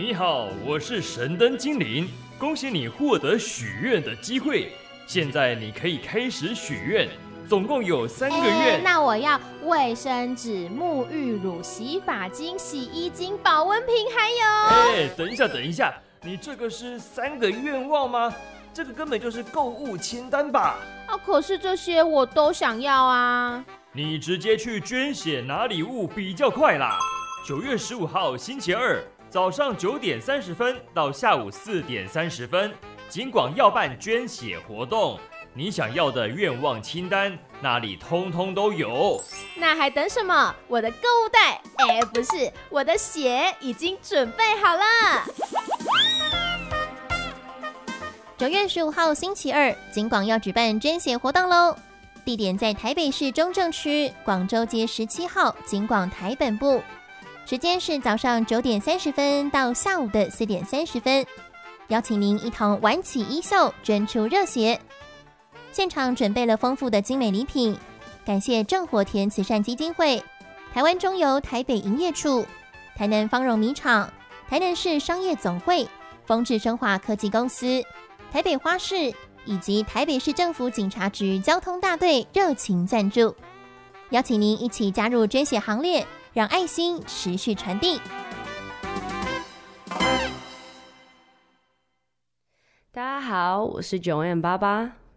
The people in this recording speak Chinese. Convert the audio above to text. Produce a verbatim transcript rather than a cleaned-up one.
你好，我是神灯精灵，恭喜你获得许愿的机会。现在你可以开始许愿，总共有三个愿、 欸。那我要卫生纸、沐浴乳、洗发精、洗衣精、保温瓶，还有…… 哎、欸，等一下，等一下，你这个是三个愿望吗？这个根本就是购物清单吧？ 啊，可是这些我都想要啊。 你直接去捐血拿礼物比较快啦。九月十五号星期二早上九点三十分到下午四点三十分，警广要办捐血活动，你想要的愿望清单那里通通都有。 那还等什么？我的购物袋，哎，不是，我的血已经准备好了。 九月十五号星期二，警广要举办捐血活动喽。地点在台北市中正区广州街十七号警广台本部，时间是早上九点三十分到下午的四点三十分，邀请您一同挽起衣袖，捐出热血。现场准备了丰富的精美礼品，感谢正火田慈善基金会、台湾中油台北营业处、台南芳荣米厂、台南市商业总会、丰智生化科技公司、台北花市以及台北市政府警察局交通大队热情赞助，邀请您一起加入捐血行列，让爱心持续传递。 大家好，我是九 N 爸爸，